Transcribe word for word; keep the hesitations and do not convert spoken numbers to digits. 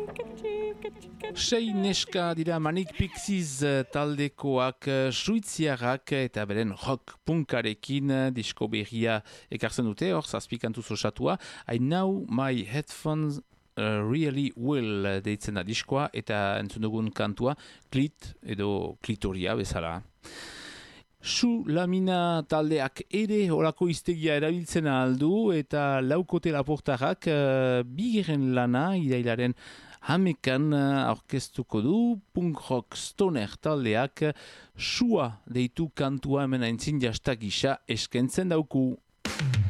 Sei neska dira Manic Pixies taldekoak suitziarrak eta beren rock punkarekin disko berria ekartzen dute, hor zazpikantu osatua. I know my headphones uh, really will deitzen da diskoa eta entzun dugun kantua klit edo klitoria bezala. Su lamina taldeak ere horako iztegia erabiltzen aldu eta laukote laportarrak uh, bigiren lana irailaren hamekan aurkeztuko du punk rock stoner taldeak sua deitu kantua hemen aintzin jastak gisa eskentzen dauku.